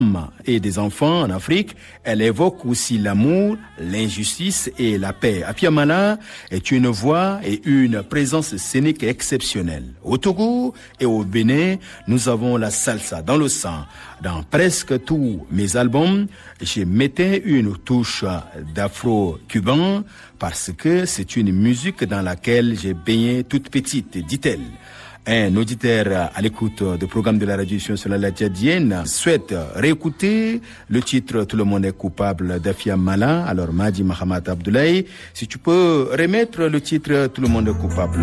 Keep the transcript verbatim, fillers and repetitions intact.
et des enfants en Afrique, elle évoque aussi l'amour, l'injustice et la paix. Afia Mala est une voix et une présence scénique exceptionnelle. Au Togo et au Bénin, nous avons la salsa dans le sang. Dans presque tous mes albums, je mettais une touche d'afro-cubain parce que c'est une musique dans laquelle j'ai baigné toute petite, dit-elle. Un auditeur à l'écoute du programme de la radio sur la Tchadienne souhaite réécouter le titre « Tout le monde est coupable » d'Afia Mala. Alors Madi Mahamat Abdoulaye, si tu peux remettre le titre « Tout le monde est coupable »